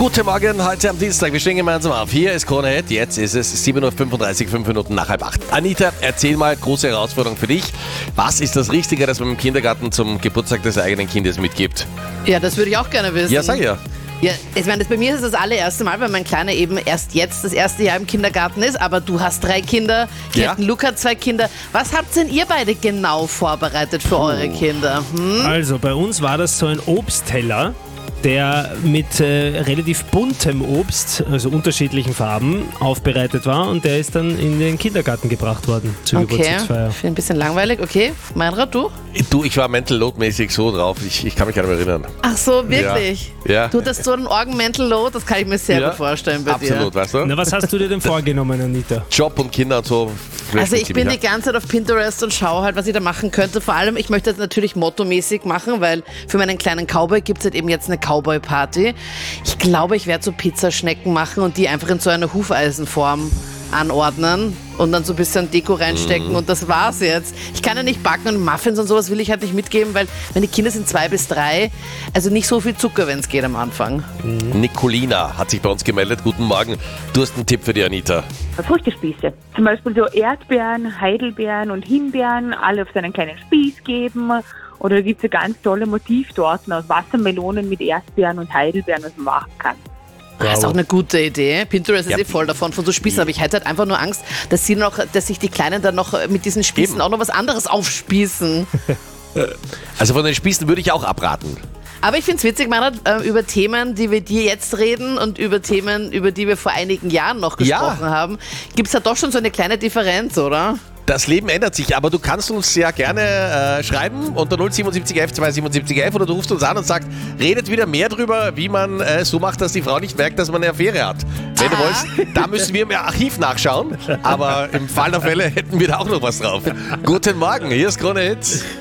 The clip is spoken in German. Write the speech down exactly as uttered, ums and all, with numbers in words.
Guten Morgen, heute am Dienstag. Wir stehen gemeinsam auf. Hier ist Krone Hit. Jetzt ist es sieben Uhr fünfunddreißig, fünf Minuten nach halb acht. Anita, erzähl mal, große Herausforderung für dich. Was ist das Richtige, das man im Kindergarten zum Geburtstag des eigenen Kindes mitgibt? Ja, das würde ich auch gerne wissen. Ja, sag ja. Ja, ich meine, das, bei mir ist es das allererste Mal, weil mein Kleiner eben erst jetzt das erste Jahr im Kindergarten ist, aber du hast drei Kinder, Ja. Captain Luke hat zwei Kinder. Was habt denn ihr beide genau vorbereitet für eure Kinder? Hm? Also bei uns war das so ein Obstteller, der mit äh, relativ buntem Obst, also unterschiedlichen Farben, aufbereitet war und der ist dann in den Kindergarten gebracht worden zur Okay, Geburtstagsfeier. finde ein bisschen langweilig. Okay, Meinrad, du? Du, ich war mental load-mäßig so drauf. Ich, ich kann mich gar nicht mehr erinnern. Ach so, wirklich? Ja. Ja. Du hattest so einen Orgen-Mental-Load, das kann ich mir sehr Ja, gut vorstellen bei Absolut, dir. weißt du? Na, was hast du dir denn vorgenommen, Anita? Job und Kinder und so. Also ich bin die ja. ganze Zeit auf Pinterest und schaue halt, was ich da machen könnte. Vor allem, ich möchte das natürlich mottomäßig machen, weil für meinen kleinen Cowboy gibt es halt eben jetzt eine Cowboy-Party. Ich glaube, ich werde so Pizzaschnecken machen und die einfach in so eine Hufeisenform anordnen und dann so ein bisschen Deko reinstecken und das war's jetzt. Ich kann ja nicht backen und Muffins und sowas will ich halt nicht mitgeben, weil meine Kinder sind zwei bis drei, also nicht so viel Zucker, wenn es geht am Anfang. Nicolina hat sich bei uns gemeldet. Guten Morgen. Du hast einen Tipp für die Anita. Früchtespieße. Zum Beispiel so Erdbeeren, Heidelbeeren und Himbeeren, alle auf so einen kleinen Spieß geben. Oder da gibt es ja ganz tolle Motivtorten aus Wassermelonen mit Erdbeeren und Heidelbeeren, was man machen kann. Das ist auch eine gute Idee. Pinterest ist Ja. eh voll davon, von so Spießen. Aber ich hätte halt einfach nur Angst, dass sie noch, dass sich die Kleinen dann noch mit diesen Spießen Eben. auch noch was anderes aufspießen. Also von den Spießen würde ich auch abraten. Aber ich finde es witzig, Meinrad, äh, über Themen, die wir dir jetzt reden und über Themen, über die wir vor einigen Jahren noch gesprochen Ja. haben, gibt es da doch schon so eine kleine Differenz, oder? Das Leben ändert sich, aber du kannst uns ja gerne äh, schreiben unter null sieben sieben elf zwei sieben sieben elf oder du rufst uns an und sagst, redet wieder mehr drüber, wie man äh, so macht, dass die Frau nicht merkt, dass man eine Affäre hat. Wenn du Aha. willst, da müssen wir im Archiv nachschauen, aber im Fall der Fälle hätten wir da auch noch was drauf. Guten Morgen, hier ist Krone Hit.